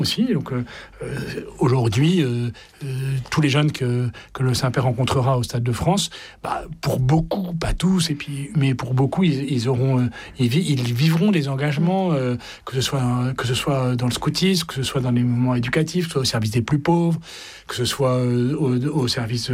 aussi. Donc aujourd'hui, tous les jeunes que le Saint-Père rencontrera au Stade de France, pour beaucoup, pas tous, mais pour beaucoup, ils vivront des engagements, que ce soit dans le scoutisme, que ce soit dans les mouvements éducatifs, que ce soit au service des plus pauvres, que ce soit au service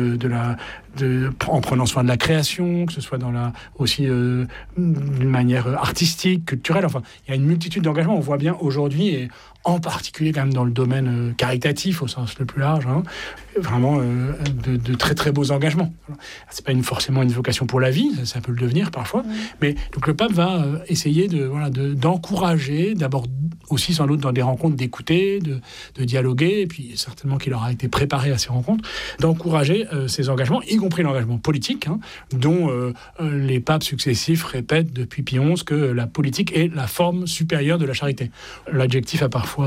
en prenant soin de la création, que ce soit aussi d'une manière artistique, culturelle. Enfin, il y a une multitude d'engagements. On voit bien aujourd'hui, et en particulier quand même dans le domaine caritatif au sens le plus large, vraiment de très très beaux engagements. C'est pas forcément une vocation pour la vie, ça peut le devenir parfois, mais donc le pape va essayer d'encourager, d'abord aussi sans doute dans des rencontres, d'écouter, de dialoguer, et puis certainement qu'il aura été préparé à ces rencontres, d'encourager ces engagements, y compris l'engagement politique, dont les papes successifs répètent depuis Pie XI que la politique est la forme supérieure de la charité. L'adjectif a parfois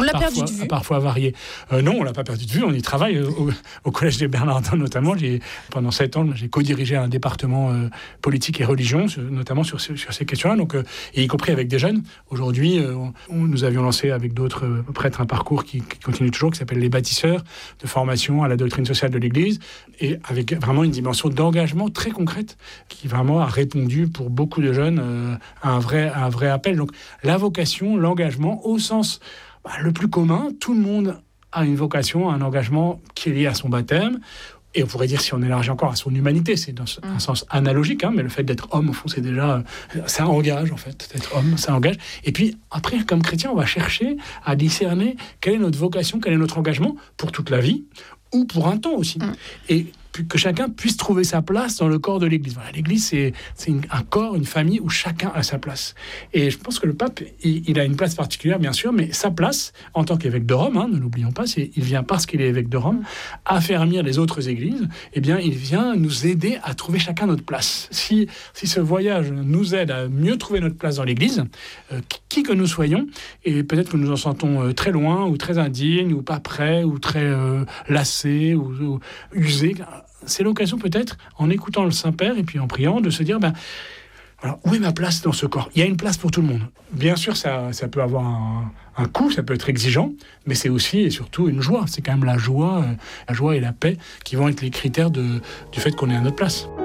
varié. Non, on l'a pas perdu de vue, on y travaille au Collège des Bernardins notamment. Pendant 7 ans, j'ai co-dirigé un département politique et religion, notamment sur ces questions-là, donc, et y compris avec des jeunes. Aujourd'hui, nous avions lancé avec d'autres prêtres un parcours qui continue toujours, qui s'appelle les bâtisseurs de formation à la doctrine sociale de l'Église, et avec vraiment une dimension d'engagement très concrète qui vraiment a répondu pour beaucoup de jeunes à un vrai appel. Donc la vocation, l'engagement au sens le plus commun, tout le monde a une vocation, un engagement qui est lié à son baptême. Et on pourrait dire, si on élargit encore, à son humanité, c'est dans un sens analogique, mais le fait d'être homme, au fond, c'est déjà... Ça engage, en fait. D'être homme, ça engage. Et puis, après, comme chrétien, on va chercher à discerner quelle est notre vocation, quel est notre engagement pour toute la vie, ou pour un temps aussi. Et que chacun puisse trouver sa place dans le corps de l'Église. Voilà, l'Église, c'est un corps, une famille où chacun a sa place. Et je pense que le pape, il a une place particulière, bien sûr, mais sa place, en tant qu'évêque de Rome, ne l'oublions pas, il vient parce qu'il est évêque de Rome, affermir les autres églises, il vient nous aider à trouver chacun notre place. Si ce voyage nous aide à mieux trouver notre place dans l'Église, qui que nous soyons, et peut-être que nous en sentons très loin, ou très indignes, ou pas prêts, ou très lassés, ou usés, c'est l'occasion peut-être, en écoutant le Saint-Père et puis en priant, de se dire, où est ma place dans ce corps ? Il y a une place pour tout le monde. Bien sûr, ça peut avoir un coût, ça peut être exigeant, mais c'est aussi et surtout une joie. C'est quand même la joie et la paix qui vont être les critères du fait qu'on est à notre place.